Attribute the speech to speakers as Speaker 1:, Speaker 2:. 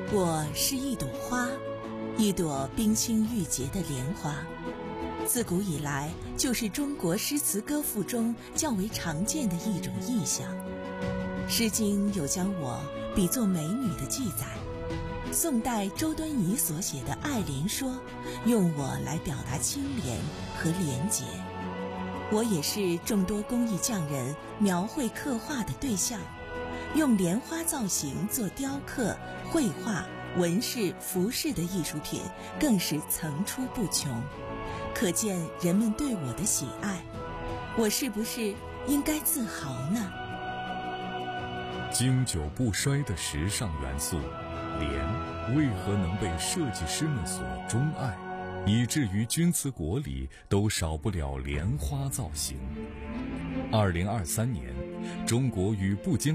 Speaker 1: 我是一朵花，一朵冰清玉洁的莲花，自古以来就是中国诗词歌赋中较为常见的一种意象。《诗经》有将我比作美女的记载，宋代周敦颐所写的《爱莲说》用我来表达清廉和廉洁。我也是众多工艺匠人描绘刻画的对象，用莲花造型做雕刻、绘画、纹饰、服饰的艺术品更是层出不穷，可见人们对我的喜爱。我是不是应该自豪呢？
Speaker 2: 经久不衰的时尚元素，莲为何能被设计师们所钟爱，以至于钧瓷国里都少不了莲花造型？2023年，中国与不坚